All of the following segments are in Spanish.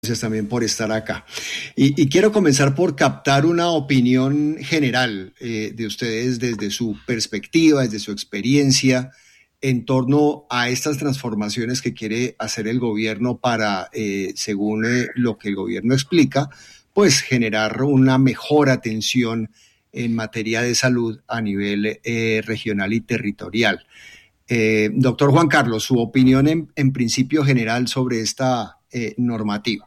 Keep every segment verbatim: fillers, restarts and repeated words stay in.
Gracias también por estar acá. Y, y quiero comenzar por captar una opinión general eh, de ustedes desde su perspectiva, desde su experiencia, en torno a estas transformaciones que quiere hacer el gobierno para, eh, según eh, lo que el gobierno explica, pues generar una mejor atención en materia de salud a nivel eh, regional y territorial. Eh, doctor Juan Carlos, su opinión en, en principio general sobre esta eh, normativa.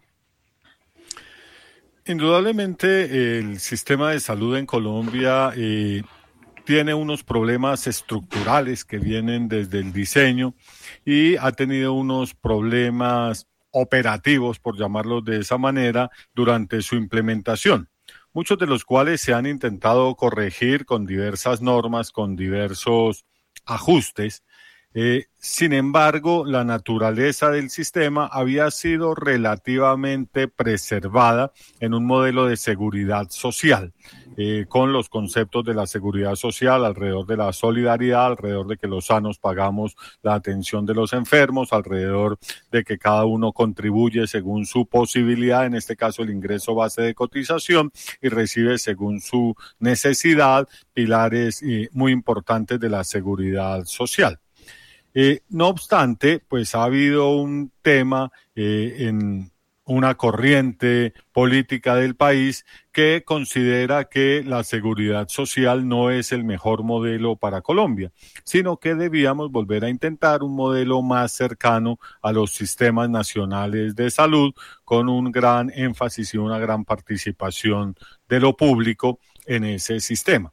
Indudablemente el sistema de salud en Colombia eh, tiene unos problemas estructurales que vienen desde el diseño y ha tenido unos problemas operativos, por llamarlos de esa manera, durante su implementación, muchos de los cuales se han intentado corregir con diversas normas, con diversos ajustes. Eh, sin embargo, la naturaleza del sistema había sido relativamente preservada en un modelo de seguridad social, eh, con los conceptos de la seguridad social alrededor de la solidaridad, alrededor de que los sanos pagamos la atención de los enfermos, alrededor de que cada uno contribuye según su posibilidad, en este caso el ingreso base de cotización, y recibe según su necesidad, pilares eh, muy importantes de la seguridad social. Eh, no obstante, pues ha habido un tema eh, en una corriente política del país que considera que la seguridad social no es el mejor modelo para Colombia, sino que debíamos volver a intentar un modelo más cercano a los sistemas nacionales de salud, con un gran énfasis y una gran participación de lo público en ese sistema.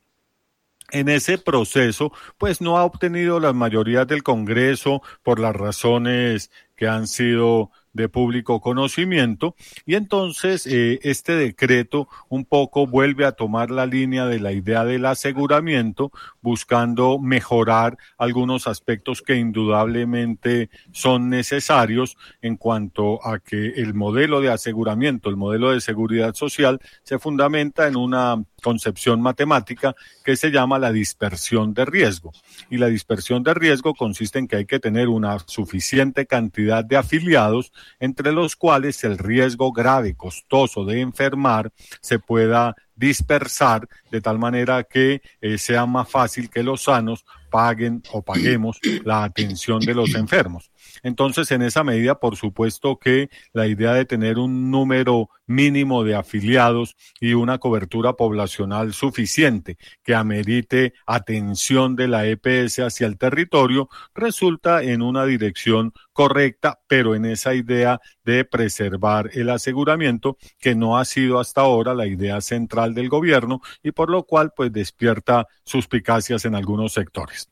En ese proceso, pues no ha obtenido las mayorías del Congreso por las razones que han sido de público conocimiento, y entonces eh, este decreto un poco vuelve a tomar la línea de la idea del aseguramiento, buscando mejorar algunos aspectos que indudablemente son necesarios en cuanto a que el modelo de aseguramiento, el modelo de seguridad social, se fundamenta en una concepción matemática que se llama la dispersión de riesgo. Y la dispersión de riesgo consiste en que hay que tener una suficiente cantidad de afiliados entre los cuales el riesgo grave, costoso de enfermar se pueda dispersar de tal manera que eh, sea más fácil que los sanos paguen o paguemos la atención de los enfermos. Entonces, en esa medida, por supuesto que la idea de tener un número mínimo de afiliados y una cobertura poblacional suficiente que amerite atención de la E P S hacia el territorio resulta en una dirección correcta, pero en esa idea de preservar el aseguramiento, que no ha sido hasta ahora la idea central del gobierno y por lo cual pues despierta suspicacias en algunos sectores.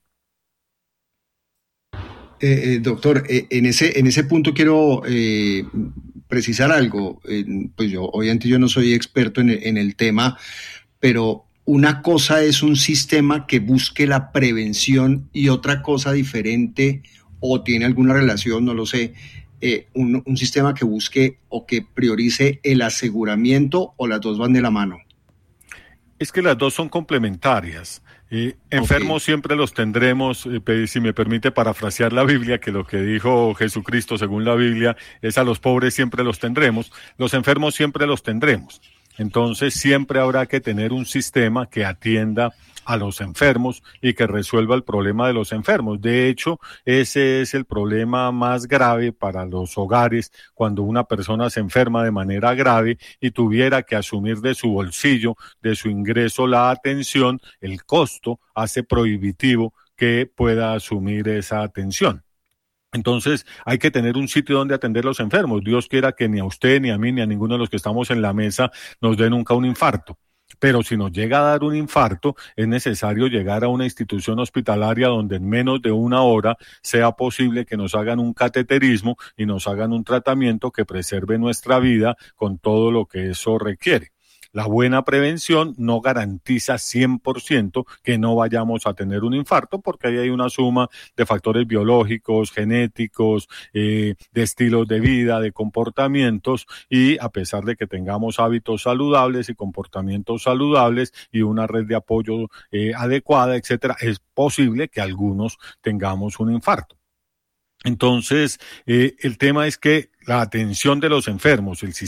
Eh, eh, doctor, eh, en ese en ese punto quiero eh, precisar algo. Eh, pues yo, obviamente yo no soy experto en el, en el tema, pero una cosa es un sistema que busque la prevención y otra cosa diferente, o tiene alguna relación, no lo sé, eh, un, un sistema que busque o que priorice el aseguramiento, o las dos van de la mano. Es que las dos son complementarias. Eh, enfermos okay. Siempre los tendremos, eh, si me permite parafrasear la Biblia, que lo que dijo Jesucristo según la Biblia es: a los pobres siempre los tendremos, los enfermos siempre los tendremos. Entonces siempre habrá que tener un sistema que atienda a los enfermos y que resuelva el problema de los enfermos. De hecho, ese es el problema más grave para los hogares cuando una persona se enferma de manera grave y tuviera que asumir de su bolsillo, de su ingreso, la atención. El costo hace prohibitivo que pueda asumir esa atención. Entonces hay que tener un sitio donde atender a los enfermos. Dios quiera que ni a usted, ni a mí, ni a ninguno de los que estamos en la mesa nos dé nunca un infarto. Pero si nos llega a dar un infarto, es necesario llegar a una institución hospitalaria donde en menos de una hora sea posible que nos hagan un cateterismo y nos hagan un tratamiento que preserve nuestra vida con todo lo que eso requiere. La buena prevención no garantiza cien por ciento que no vayamos a tener un infarto, porque ahí hay una suma de factores biológicos, genéticos, eh, de estilos de vida, de comportamientos, y a pesar de que tengamos hábitos saludables y comportamientos saludables y una red de apoyo eh, adecuada, etcétera, es posible que algunos tengamos un infarto. Entonces, eh, el tema es que la atención de los enfermos, el